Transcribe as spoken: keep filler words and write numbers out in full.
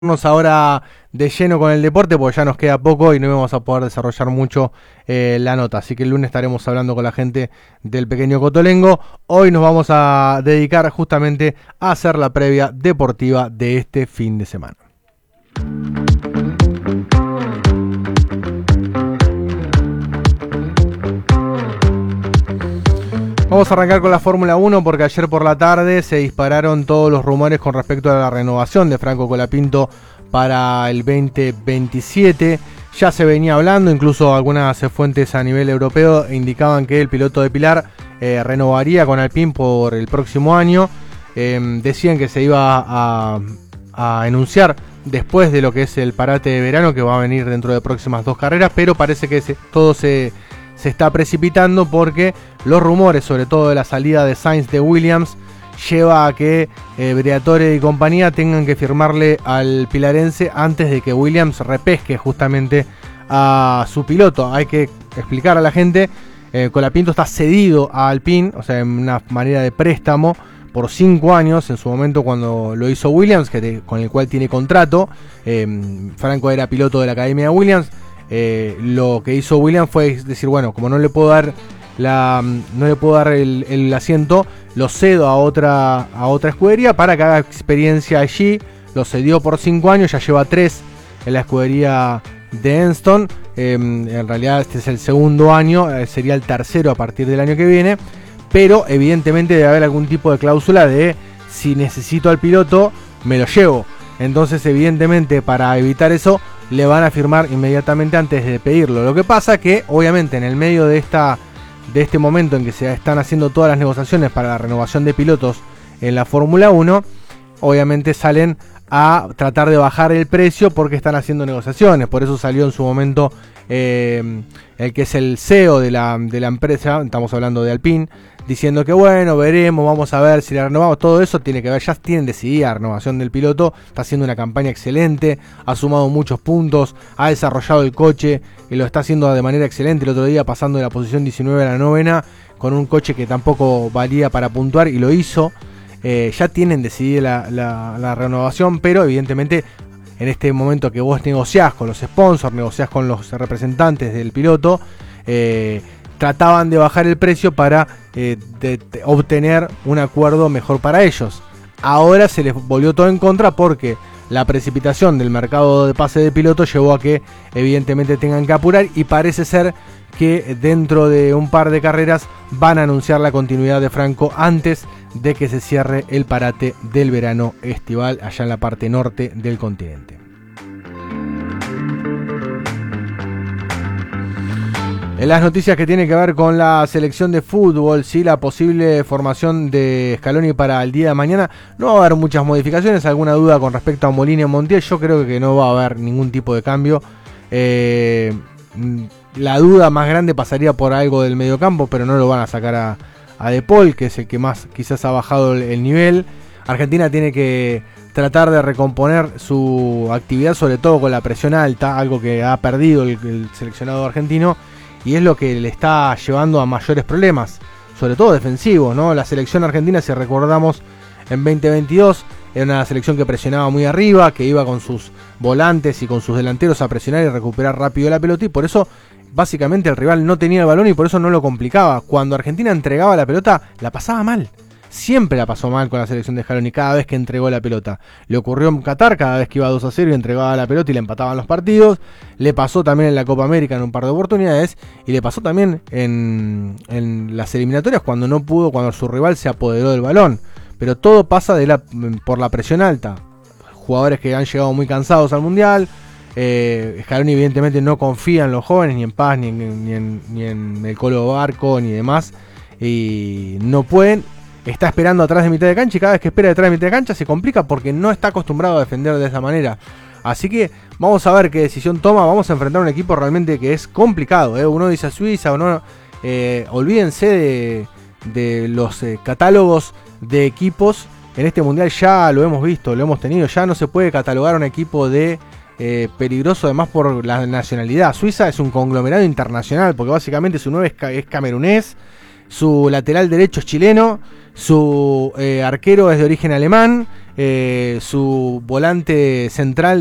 Ahora de lleno con el deporte porque ya nos queda poco y no vamos a poder desarrollar mucho eh, la nota, así que el lunes estaremos hablando con la gente del Pequeño Cotolengo. Hoy nos vamos a dedicar justamente a hacer la previa deportiva de este fin de semana. Vamos a arrancar con la Fórmula uno porque ayer por la tarde se dispararon todos los rumores con respecto a la renovación de Franco Colapinto para el veinte veintisiete. Ya se venía hablando, incluso algunas fuentes a nivel europeo indicaban que el piloto de Pilar eh, renovaría con Alpine por el próximo año. Eh, decían que se iba a, a enunciar después de lo que es el parate de verano, que va a venir dentro de próximas dos carreras, pero parece que se, todo se... se está precipitando porque los rumores, sobre todo de la salida de Sainz de Williams, lleva a que eh, Briatore y compañía tengan que firmarle al pilarense antes de que Williams repesque justamente a su piloto. Hay que explicar a la gente, eh, Colapinto está cedido a Alpine, o sea, en una manera de préstamo por cinco años, en su momento cuando lo hizo Williams, que te, con el cual tiene contrato. eh, Franco era piloto de la Academia de Williams. Eh, lo que hizo Williams fue decir, bueno, como no le puedo dar la no le puedo dar el, el asiento, lo cedo a otra a otra escudería para que haga experiencia allí. Lo cedió por cinco años, ya lleva tres en la escudería de Enston. Eh, en realidad este es el segundo año, eh, sería el tercero a partir del año que viene, pero evidentemente debe haber algún tipo de cláusula de si necesito al piloto, me lo llevo. Entonces, evidentemente, para evitar eso, le van a firmar inmediatamente antes de pedirlo. Lo que pasa que, obviamente, en el medio de esta de este momento en que se están haciendo todas las negociaciones para la renovación de pilotos en la Fórmula uno, obviamente salen a tratar de bajar el precio porque están haciendo negociaciones. Por eso salió en su momento eh, el que es el C E O de la, de la empresa, estamos hablando de Alpine, diciendo que bueno, veremos, vamos a ver si la renovamos. Todo eso tiene que ver, ya tienen decidida la renovación del piloto. Está haciendo una campaña excelente, ha sumado muchos puntos, ha desarrollado el coche y lo está haciendo de manera excelente. El otro día pasando de la posición diecinueve a la novena con un coche que tampoco valía para puntuar y lo hizo. Eh, ya tienen decidida la, la, la renovación, pero evidentemente en este momento que vos negociás con los sponsors, negociás con los representantes del piloto, eh, trataban de bajar el precio para eh, de, de obtener un acuerdo mejor para ellos. Ahora se les volvió todo en contra porque la precipitación del mercado de pase de piloto llevó a que evidentemente tengan que apurar, y parece ser que dentro de un par de carreras van a anunciar la continuidad de Franco antes de que se cierre el parate del verano estival allá en la parte norte del continente. En las noticias que tienen que ver con la selección de fútbol, sí, la posible formación de Scaloni para el día de mañana, no va a haber muchas modificaciones. Alguna duda con respecto a Molina y Montiel, yo creo que no va a haber ningún tipo de cambio. Eh, la duda más grande pasaría por algo del mediocampo, pero no lo van a sacar a, a De Paul, que es el que más quizás ha bajado el, el nivel. Argentina tiene que tratar de recomponer su actividad, sobre todo con la presión alta, algo que ha perdido el, el seleccionado argentino, y es lo que le está llevando a mayores problemas, sobre todo defensivos, ¿no? La selección argentina, si recordamos, en veinte veintidós era una selección que presionaba muy arriba, que iba con sus volantes y con sus delanteros a presionar y recuperar rápido la pelota, y por eso básicamente el rival no tenía el balón y por eso no lo complicaba. Cuando Argentina entregaba la pelota, la pasaba mal. Siempre la pasó mal con la selección de Scaloni cada vez que entregó la pelota. Le ocurrió en Qatar cada vez que iba dos a cero y entregaba la pelota y le empataban los partidos. Le pasó también en la Copa América en un par de oportunidades. Y le pasó también en, en las eliminatorias cuando no pudo, cuando su rival se apoderó del balón. Pero todo pasa de la, por la presión alta. Jugadores que han llegado muy cansados al Mundial. Eh, Scaloni evidentemente no confía en los jóvenes, ni en Paz, ni en, ni en, ni en el Colo Barco, ni demás. Y no pueden... Está esperando atrás de mitad de cancha y cada vez que espera detrás de mitad de cancha se complica porque no está acostumbrado a defender de esa manera. Así que vamos a ver qué decisión toma. Vamos a enfrentar un equipo realmente que es complicado, ¿eh? Uno dice a Suiza, uno, eh, olvídense de, de los eh, catálogos de equipos. En este mundial ya lo hemos visto, lo hemos tenido. Ya no se puede catalogar un equipo de eh, peligroso, además por la nacionalidad. Suiza es un conglomerado internacional porque básicamente su nueve es, es camerunés, su lateral derecho es chileno, su eh, arquero es de origen alemán, eh, su volante central